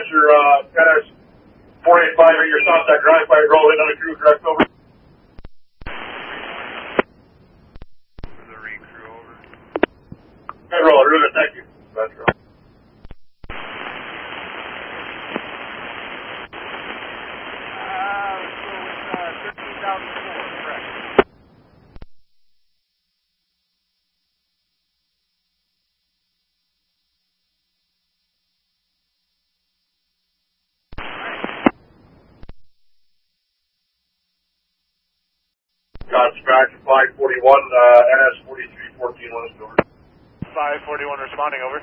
Officer, NS 485 at your stop that drive-by roll in on the crew, correct, over? The recrew over. Hey, roll, Ruben, thank you. That's right. Let's go with 13,004, correct. Got scratch 541, NS 4314 West over. 541 responding, over.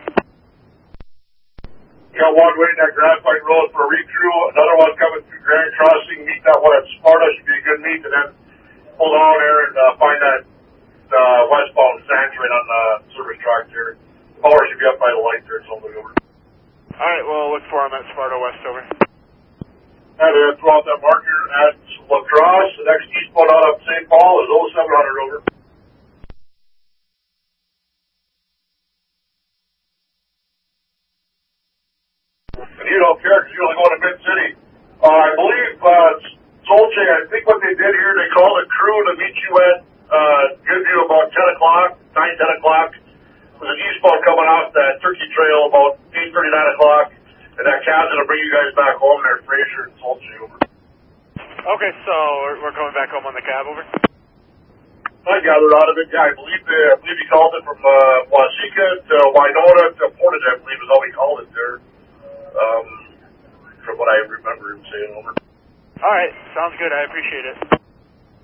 Got one waiting at Grand Point Road for a recrew, another one coming through Grand Crossing, meet that one at Sparta, should be a good meet, and then pull on there and find that westbound sand train on the service track there. Power should be up by the light there, somebody over. Alright, we'll look for him at Sparta West, over. And then throw out that marker at La Crosse, the next eastbound out of St. Paul is 0700 over. And you don't care because you only go to Mid-City. I believe Solche, I think what they did here, they called a crew to meet you at, give you about 10 o'clock, 9, 10 o'clock. There's an eastbound coming off that Turkey Trail about 8:30, 9 o'clock. And that cab's going to bring you guys back home there, Fraser and Solche, over. Okay, so we're coming back home on the cab, over. I gathered out of it, yeah, I believe he called it from Waseca to Winona to Portage, I believe is how he called it there. From what I remember him saying, over. Alright, sounds good, I appreciate it.